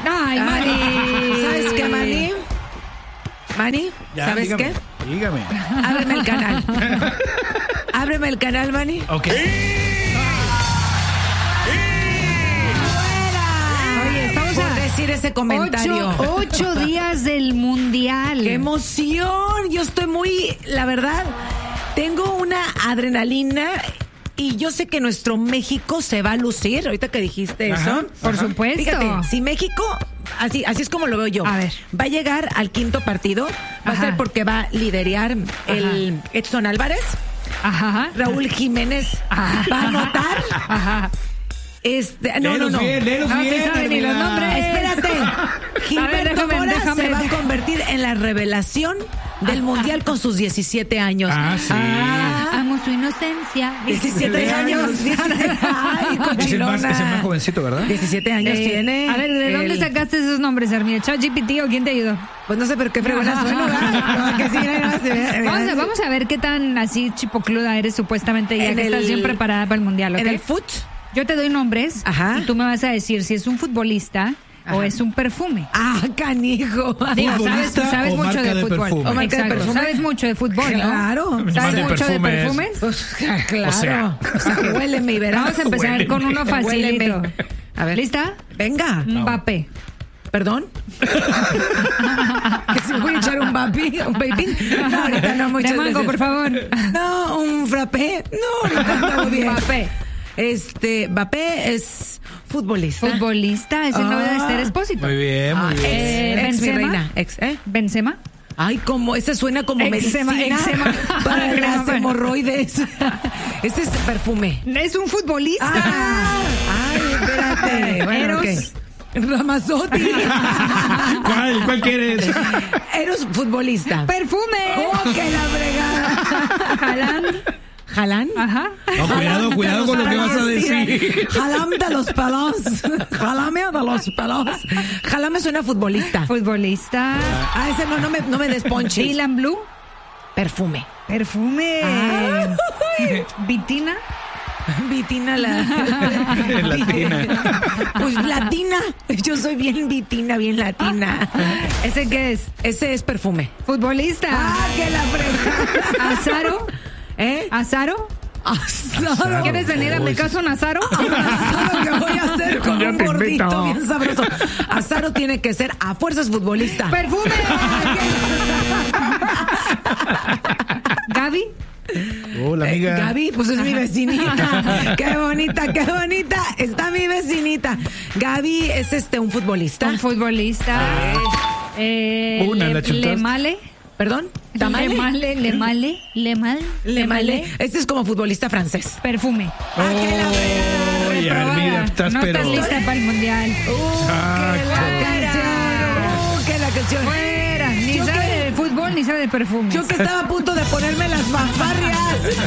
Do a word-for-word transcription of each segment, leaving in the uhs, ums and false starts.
Ay, Manny. ¿Sabes qué, Manny? Manny, Ya, ¿sabes dígame, qué? Dígame. Ábreme el canal. Ábreme el canal, Manny. Ok. Oye, estamos Por a decir ese comentario. ocho, ocho días del Mundial. ¡Qué emoción! Yo estoy muy, la verdad, tengo una adrenalina y yo sé que nuestro México se va a lucir. Ahorita que dijiste Ajá, eso. Por ajá. supuesto. Fíjate, si México, así, así es como lo veo yo, A ver. va a llegar al quinto partido, va Ajá. a ser porque va a liderar el Edson Álvarez, Ajá. Raúl Jiménez Ajá. va a anotar. Ajá. Este, no, no, Léelos no. bien, léelos No se bien, saben ni los Carmela. nombres. Espérate. Gilberto déjame, Mora déjame. se va a convertir en la revelación del Mundial con sus diecisiete años. Ah, sí. Amo su inocencia. diecisiete años. diecisiete. Ay, Es el, más, cochilona. es el más jovencito, ¿verdad? diecisiete años Eh, tiene. A ver, ¿de dónde el- sacaste esos nombres, Armida? ¿ChatGPT o quién te ayudó? Pues no sé, pero qué fregona suena, ¿verdad? No, que sí, no, se ve- Vamos a, vamos a ver qué tan así chipocluda eres supuestamente ya En que el- estás bien preparada para el Mundial, ¿ok? En el foot. Yo te doy nombres Ajá. y tú me vas a decir si es un futbolista o Ajá. es un perfume. Ah, canijo. Digo, sabes, ¿Futbolista sabes o mucho marca de de fútbol. perfume? O marca de Exacto. perfume. Sabes mucho de fútbol, ¿no? Claro. Más ¿Sabes de mucho de perfumes. perfumes? Pues, claro. O sea. O sea, huéleme y verás. Vamos a empezar Huéleme. con uno facilito. Huéleme. A ver. ¿Lista? Venga. Mbappé. ¿Perdón? ¿Que si voy a echar un vapi? ¿Un vaping? No, ahorita no, muchas De mango, veces. por favor. No, un frappé. No, ahorita estamos bien. Mbappé. Este, Mbappé es futbolista. Futbolista, es el novio de Ah. Esther Espósito. Muy bien, muy Ah, bien. Eh, ex, ex mi Benzema. reina. Ex, ¿eh? Benzema. Ay, como, ese suena como Eczema, medicina eczema. para Crema las para- hemorroides. Ese es perfume. Es un futbolista. Ah, ay, espérate. Bueno, Eros. ok. Ramazotti. ¿Cuál? ¿Cuál quieres? Eros futbolista. Perfume. ¡Oh, que la fregada! Jalán. ¿Jalán? Ajá. No, cuidado, cuidado con lo que vas a decir. Jalame de los pelos. Jalame de los pelos. Jalame suena futbolista. Futbolista. Ah, ese no, no me, no me desponches. Dylan Blue. Perfume. Perfume. Ay. Vitina. Vitina la... Latina. Pues latina. Yo soy bien vitina, bien latina. ¿Ese qué es? Ese es perfume. Futbolista. Ah, que la fregada. Azaro. ¿Eh? ¿Azaro? Asado. ¿Quieres venir a mi casa un azaro? Asado que voy a hacer con Ya un te gordito invito. bien sabroso. Asaro tiene que ser a fuerzas futbolista. ¡Perfume! ¿Gaby? Hola, amiga. Eh, Gaby, pues es mi vecinita. Qué bonita, qué bonita. Está mi vecinita. Gaby es este un futbolista. Un futbolista. Eh, Una, Le- la chutaste. Lemale. ¿Perdón? ¿Tamale? Lemale, Lemale, Lemale. Lemale. Este es como futbolista francés. Perfume. Ah, qué la fregada. Oye, Reprobada. mira, estás no pero... estás lista para el mundial. Exacto. La canción. Uh, que la canción. Fuera. Ni Yo sabe que- de fútbol ni sabe de perfumes. Yo que estaba a punto de ponerme las fanfarrias.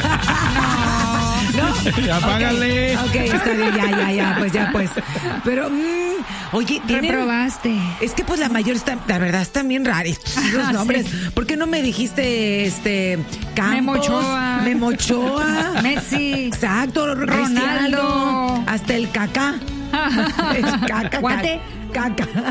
¿No? Ya, apágale. Ok, está bien, ya, ya, ya, pues ya, pues. Pero, mm, oye, tienen... Reprobaste. Es que pues la mayor está, la verdad están bien raros los Ah, nombres. sí. ¿Por qué no me dijiste este Campos, Memo Ochoa. Memo Ochoa, Messi. Exacto, Ronaldo. Cristiano, hasta el Caca. El caca, Guate. Caca.